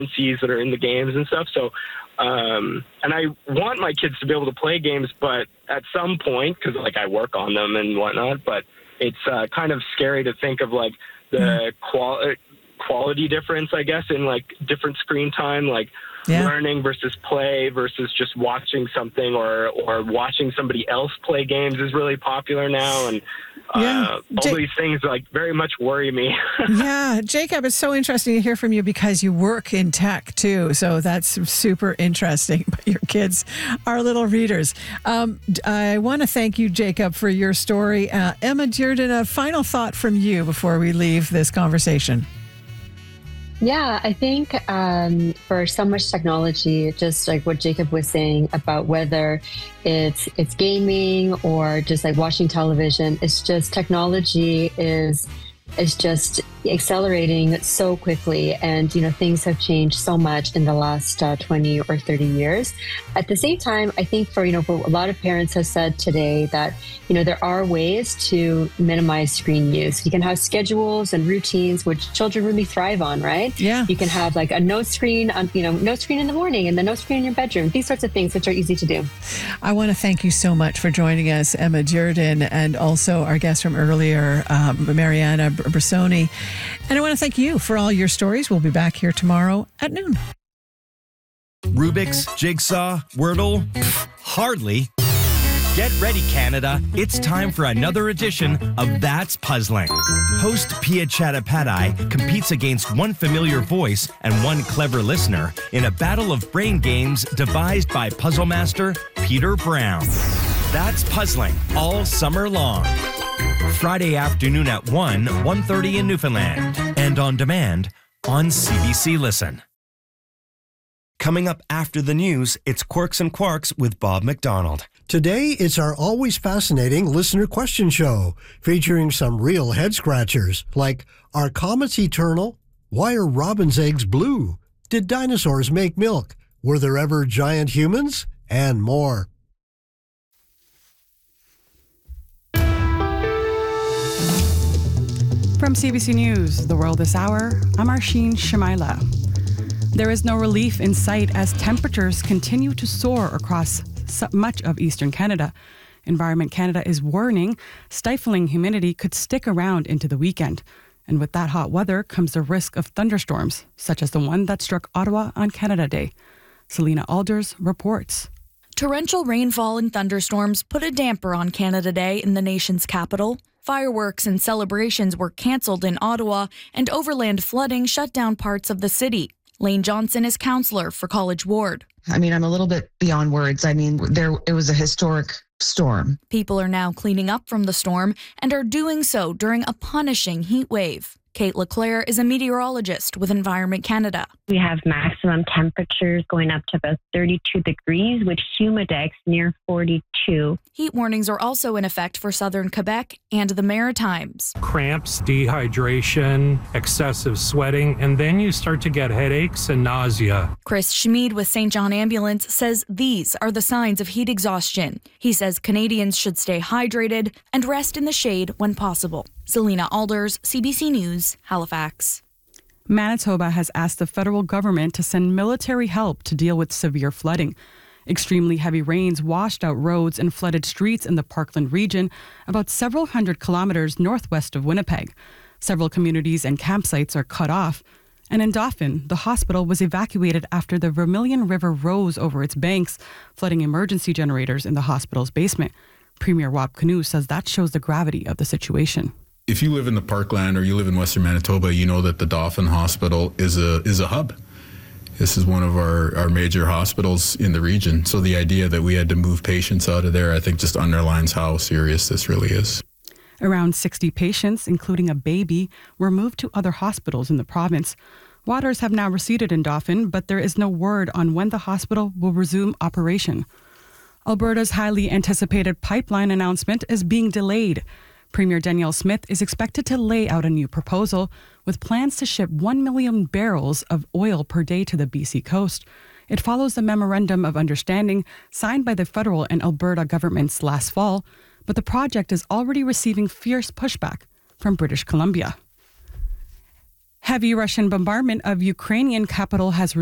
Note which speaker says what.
Speaker 1: that are in the games and stuff. So, and I want my kids to be able to play games, but at some point, because like I work on them and whatnot, but it's kind of scary to think of like the quality difference, I guess, in like different screen time, like learning versus play versus just watching something or watching somebody else play games is really popular now. And all these things like very much worry me.
Speaker 2: Yeah, Jacob, it's so interesting to hear from you because you work in tech too. So that's super interesting. But your kids are little readers. I want to thank you, Jacob, for your story. Emma Dearden, a final thought from you before we leave this conversation.
Speaker 3: Yeah, I think for so much technology, just like what Jacob was saying about whether it's gaming or just like watching television, it's just technology is just accelerating so quickly, and things have changed so much in the last 20 or 30 years. At the same time, I think for a lot of parents have said today that there are ways to minimize screen use. You can have schedules and routines which children really thrive on, right?
Speaker 2: Yeah.
Speaker 3: You can have like a no screen no screen in the morning and then no screen in your bedroom. These sorts of things which are easy to do.
Speaker 2: I want to thank you so much for joining us, Emma Dearden, and also our guest from earlier, Mariana Bressoni. And I want to thank you for all your stories. We'll be back here tomorrow at noon.
Speaker 4: Rubik's, Jigsaw, Wordle? Hardly. Get ready, Canada. It's time for another edition of That's Puzzling. Host Pia Chattopadhyay competes against one familiar voice and one clever listener in a battle of brain games devised by puzzle master Peter Brown. That's Puzzling all summer long. Friday afternoon at 1:30 in Newfoundland, and on demand on CBC Listen. Coming up after the news, it's Quirks and Quarks with Bob McDonald.
Speaker 5: Today, it's our always fascinating listener question show, featuring some real head-scratchers, like, are comets eternal? Why are robin's eggs blue? Did dinosaurs make milk? Were there ever giant humans? And more.
Speaker 6: From CBC News, The World This Hour, I'm Arsheen Shamaila. There is no relief in sight as temperatures continue to soar across much of eastern Canada. Environment Canada is warning stifling humidity could stick around into the weekend. And with that hot weather comes the risk of thunderstorms, such as the one that struck Ottawa on Canada Day. Selena Alders reports.
Speaker 7: Torrential rainfall and thunderstorms put a damper on Canada Day in the nation's capital. Fireworks and celebrations were cancelled in Ottawa, and overland flooding shut down parts of the city. Lane Johnson is councillor for College Ward.
Speaker 8: I'm a little bit beyond words. It was a historic storm.
Speaker 7: People are now cleaning up from the storm and are doing so during a punishing heat wave. Kate Leclerc is a meteorologist with Environment Canada.
Speaker 9: We have maximum temperatures going up to about 32 degrees with humidex near 42.
Speaker 7: Heat warnings are also in effect for southern Quebec and the Maritimes.
Speaker 10: Cramps, dehydration, excessive sweating, and then you start to get headaches and nausea.
Speaker 7: Chris Schmid with St. John Ambulance says these are the signs of heat exhaustion. He says Canadians should stay hydrated and rest in the shade when possible. Selena Alders, CBC News, Halifax.
Speaker 6: Manitoba has asked the federal government to send military help to deal with severe flooding. Extremely heavy rains washed out roads and flooded streets in the Parkland region, about several hundred kilometers northwest of Winnipeg. Several communities and campsites are cut off. And in Dauphin, the hospital was evacuated after the Vermilion River rose over its banks, flooding emergency generators in the hospital's basement. Premier Rob Canoe says that shows the gravity of the situation.
Speaker 11: If you live in the Parkland or you live in Western Manitoba, you know that the Dauphin Hospital is a hub. This is one of our major hospitals in the region. So the idea that we had to move patients out of there, I think just underlines how serious this really is.
Speaker 6: Around 60 patients, including a baby, were moved to other hospitals in the province. Waters have now receded in Dauphin, but there is no word on when the hospital will resume operation. Alberta's highly anticipated pipeline announcement is being delayed. Premier Danielle Smith is expected to lay out a new proposal with plans to ship 1 million barrels of oil per day to the BC coast. It follows the Memorandum of Understanding signed by the federal and Alberta governments last fall, but the project is already receiving fierce pushback from British Columbia. Heavy Russian bombardment of Ukrainian capital has